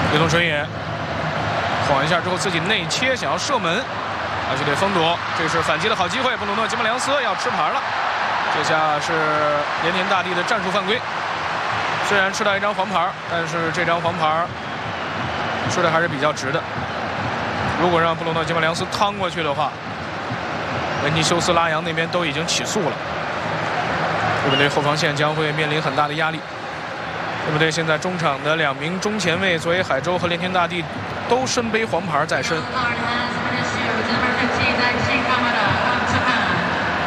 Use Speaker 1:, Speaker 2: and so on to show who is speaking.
Speaker 1: 运动纯也晃一下之后自己内切，想要射门，而且得封堵，这是反击的好机会。布鲁诺·吉马良斯要吃牌了，这下是连天大地的战术犯规。虽然吃到一张黄牌，但是这张黄牌吃的还是比较值的。如果让布鲁诺·吉马良斯趟过去的话，维尼修斯·拉扬那边都已经起诉了，日本队后防线将会面临很大的压力。日本队现在中场的2名中前卫佐野海舟和连天大地都身背黄牌在身。